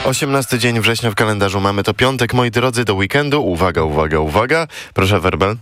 18 dzień września w kalendarzu mamy, to piątek, moi drodzy, do weekendu. Uwaga, uwaga, uwaga. Proszę, werbel.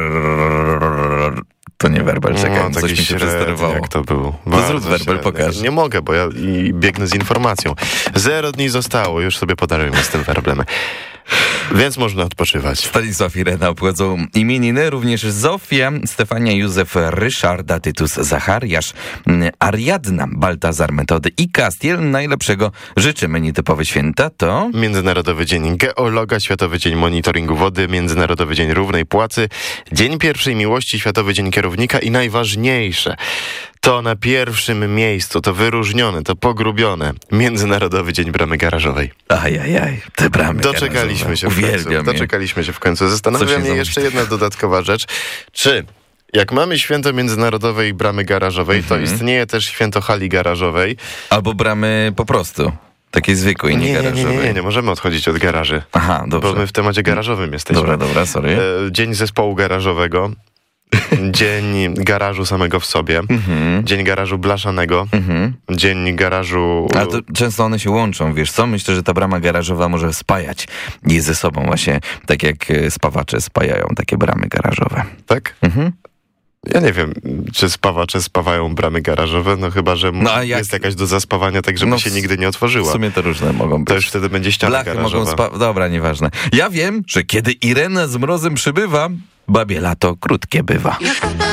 To nie werbel, czekaj, coś mi się przesterowało. Jak to było? To zrób werbel, pokaż. Nie mogę, bo ja biegnę z informacją. 0 dni zostało, już sobie podarujmy z tym werblem. Więc można odpoczywać. Stanisław i Irena obchodzą imieniny, również Zofia, Stefania, Józef, Ryszarda, Tytus, Zachariasz, Ariadna, Baltazar, Metody i Kastiel. Najlepszego życzymy. Nietypowe święta to... Międzynarodowy Dzień Geologa, Światowy Dzień Monitoringu Wody, Międzynarodowy Dzień Równej Płacy, Dzień Pierwszej Miłości, Światowy Dzień Kierownika i najważniejsze, to na pierwszym miejscu, to wyróżnione, to pogrubione, Międzynarodowy Dzień Bramy Garażowej. Ajajaj, te bramy Doczekaliśmy się w końcu. Doczekaliśmy się w końcu. Zastanawia mnie jeszcze jedna dodatkowa rzecz. Czy jak mamy święto Międzynarodowej Bramy Garażowej, to istnieje też święto hali garażowej? Albo bramy po prostu. Takiej zwykłej, nie garażowej. Nie możemy odchodzić od garaży. Aha, dobrze. Bo my w temacie garażowym jesteśmy. Dobra, sorry. Dzień zespołu garażowego. Dzień garażu samego w sobie, dzień garażu blaszanego, dzień garażu... Ale to często one się łączą, wiesz co? Myślę, że ta brama garażowa może spajać je ze sobą właśnie, tak jak spawacze spajają takie bramy garażowe. Tak? Ja nie wiem, czy spawacze spawają bramy garażowe, no chyba, że jest jakaś do zaspawania, tak żeby się nigdy nie otworzyła. W sumie to różne mogą być. To już wtedy będzie ściana garażowa. Dobra, nieważne. Ja wiem, że kiedy Irena z mrozem przybywa, babie lato krótkie bywa.